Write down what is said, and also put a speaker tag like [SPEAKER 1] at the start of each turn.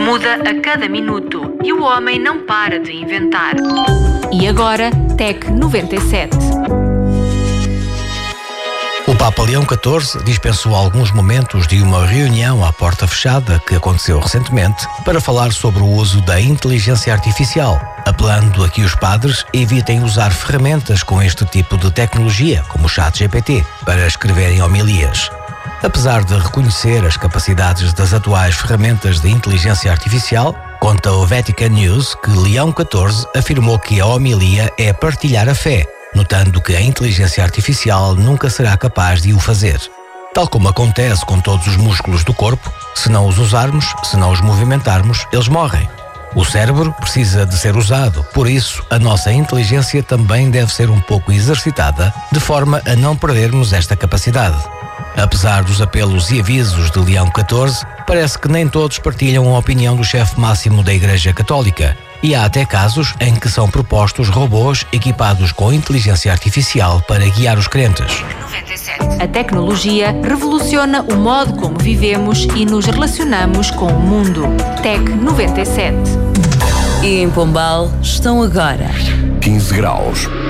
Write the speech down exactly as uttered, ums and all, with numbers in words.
[SPEAKER 1] muda a cada minuto e o homem não para de inventar.
[SPEAKER 2] E agora, Tec noventa e sete.
[SPEAKER 3] O Papa Leão catorze dispensou alguns momentos de uma reunião à porta fechada que aconteceu recentemente para falar sobre o uso da inteligência artificial, apelando a que os padres evitem usar ferramentas com este tipo de tecnologia, como o chat G P T, para escreverem homilias. Apesar de reconhecer as capacidades das atuais ferramentas de inteligência artificial, conta o Vatican News que Leão catorze afirmou que a homilia é partilhar a fé, notando que a inteligência artificial nunca será capaz de o fazer. Tal como acontece com todos os músculos do corpo, se não os usarmos, se não os movimentarmos, eles morrem. O cérebro precisa de ser usado, por isso a nossa inteligência também deve ser um pouco exercitada, de forma a não perdermos esta capacidade. Apesar dos apelos e avisos de Leão catorze, parece que nem todos partilham a opinião do chefe máximo da Igreja Católica, e há até casos em que são propostos robôs equipados com inteligência artificial para guiar os crentes.
[SPEAKER 2] A tecnologia revoluciona o modo como vivemos e nos relacionamos com o mundo. Tec noventa e sete.
[SPEAKER 4] E em Pombal estão agora
[SPEAKER 5] quinze graus.